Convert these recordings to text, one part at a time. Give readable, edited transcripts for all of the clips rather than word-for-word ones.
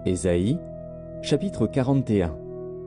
Ésaïe, chapitre 41.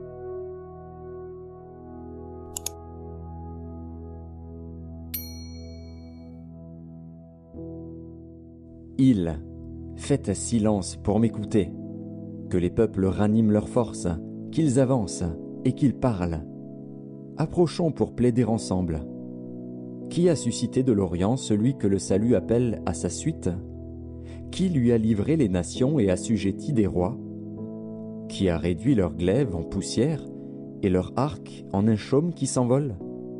Faites silence pour m'écouter, que les peuples raniment leur force, qu'ils avancent et qu'ils parlent. Approchons pour plaider ensemble. Qui a suscité de l'Orient celui que le salut appelle à sa suite? Qui lui a livré les nations et assujetti des rois? Qui a réduit leur glaive en poussière et leur arc en un chaume qui s'envole?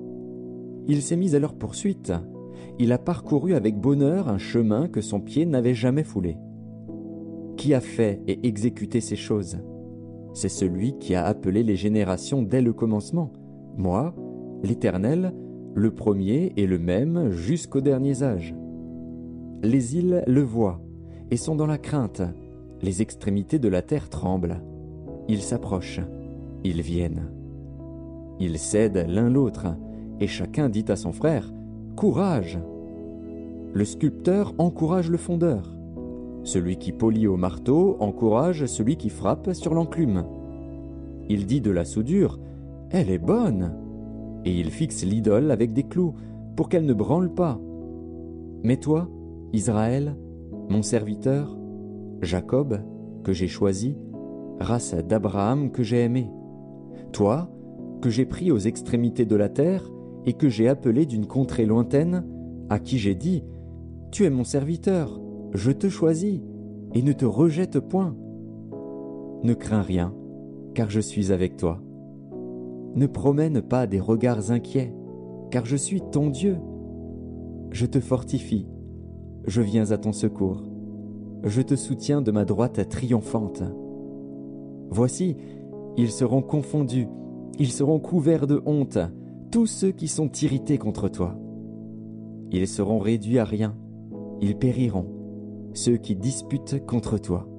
Il s'est mis à leur poursuite. Il a parcouru avec bonheur un chemin que son pied n'avait jamais foulé. Qui a fait et exécuté ces choses? C'est celui qui a appelé les générations dès le commencement. Moi, l'Éternel, le premier et le même jusqu'aux derniers âges. Les îles le voient et sont dans la crainte. Les extrémités de la terre tremblent. Ils s'approchent, ils viennent. Ils cèdent l'un l'autre, et chacun dit à son frère: Courage! Le sculpteur encourage le fondeur. Celui qui polit au marteau encourage celui qui frappe sur l'enclume. Il dit de la soudure: Elle est bonne! Et il fixe l'idole avec des clous, pour qu'elle ne branle pas. Mais toi, Israël, mon serviteur, Jacob, que j'ai choisi, race d'Abraham que j'ai aimé, toi, que j'ai pris aux extrémités de la terre et que j'ai appelé d'une contrée lointaine, à qui j'ai dit: Tu es mon serviteur, je te choisis, et ne te rejette point. Ne crains rien, car je suis avec toi. Ne promène pas des regards inquiets, car je suis ton Dieu. Je te fortifie, je viens à ton secours. Je te soutiens de ma droite triomphante. Voici, ils seront confondus, ils seront couverts de honte, tous ceux qui sont irrités contre toi. Ils seront réduits à rien, ils périront, ceux qui disputent contre toi.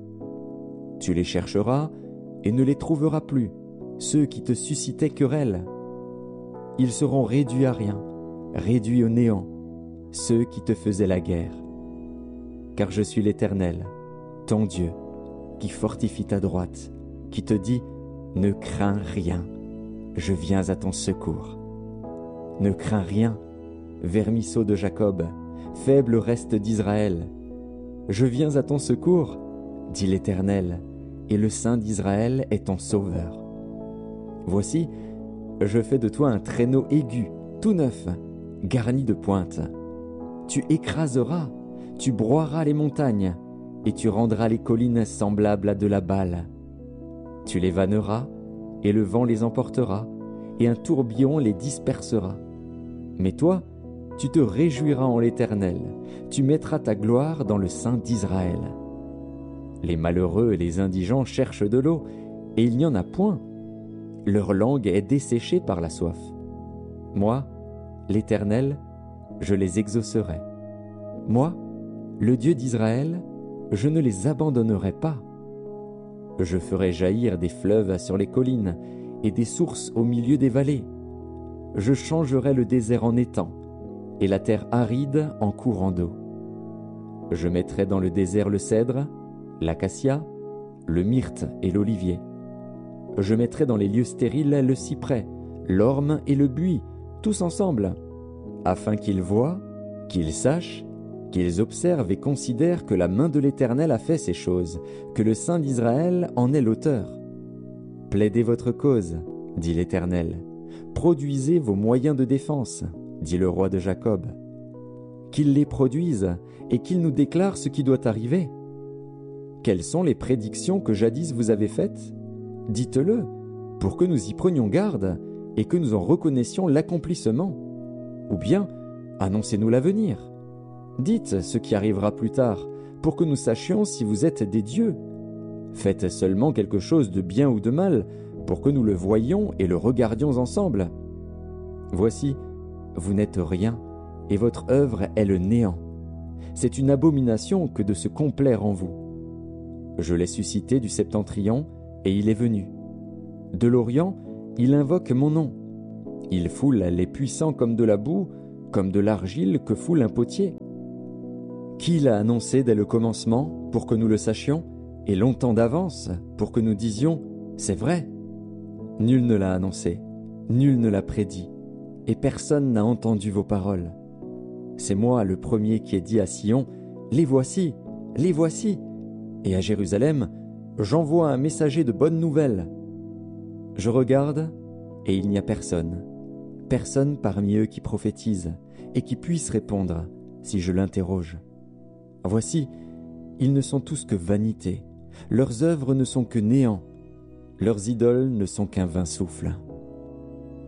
Tu les chercheras et ne les trouveras plus, ceux qui te suscitaient querelle. Ils seront réduits à rien, réduits au néant, ceux qui te faisaient la guerre. Car je suis l'Éternel, ton Dieu, qui fortifie ta droite, qui te dit: Ne crains rien, je viens à ton secours. Ne crains rien, vermisseau de Jacob, faible reste d'Israël. Je viens à ton secours, dit l'Éternel, et le Saint d'Israël est ton sauveur. Voici, je fais de toi un traîneau aigu, tout neuf, garni de pointes. Tu écraseras, tu broieras les montagnes, et tu rendras les collines semblables à de la balle. Tu les vanneras, et le vent les emportera, et un tourbillon les dispersera. Mais toi, tu te réjouiras en l'Éternel, tu mettras ta gloire dans le sein d'Israël. Les malheureux et les indigents cherchent de l'eau, et il n'y en a point. Leur langue est desséchée par la soif. Moi, l'Éternel, je les exaucerai. Moi, le Dieu d'Israël, je ne les abandonnerai pas. Je ferai jaillir des fleuves sur les collines et des sources au milieu des vallées. Je changerai le désert en étang et la terre aride en courant d'eau. Je mettrai dans le désert le cèdre, l'acacia, le myrte et l'olivier. Je mettrai dans les lieux stériles le cyprès, l'orme et le buis, tous ensemble, afin qu'ils voient, qu'ils sachent, qu'ils observent et considèrent que la main de l'Éternel a fait ces choses, que le Saint d'Israël en est l'auteur. Plaidez votre cause, dit l'Éternel. Produisez vos moyens de défense, dit le roi de Jacob. Qu'il les produise et qu'il nous déclare ce qui doit arriver. Quelles sont les prédictions que jadis vous avez faites? Dites-le, pour que nous y prenions garde et que nous en reconnaissions l'accomplissement. Ou bien, annoncez-nous l'avenir. Dites ce qui arrivera plus tard, pour que nous sachions si vous êtes des dieux. Faites seulement quelque chose de bien ou de mal, pour que nous le voyions et le regardions ensemble. Voici, vous n'êtes rien, et votre œuvre est le néant. C'est une abomination que de se complaire en vous. Je l'ai suscité du septentrion, et il est venu. De l'Orient, il invoque mon nom. Il foule les puissants comme de la boue, comme de l'argile que foule un potier. Qui l'a annoncé dès le commencement, pour que nous le sachions, et longtemps d'avance pour que nous disions « c'est vrai ». Nul ne l'a annoncé, nul ne l'a prédit, et personne n'a entendu vos paroles. C'est moi le premier qui ai dit à Sion « les voici, les voici », et à Jérusalem « j'envoie un messager de bonnes nouvelles ». Je regarde, et il n'y a personne, personne parmi eux qui prophétise et qui puisse répondre si je l'interroge. Voici, ils ne sont tous que vanité, leurs œuvres ne sont que néant, leurs idoles ne sont qu'un vain souffle.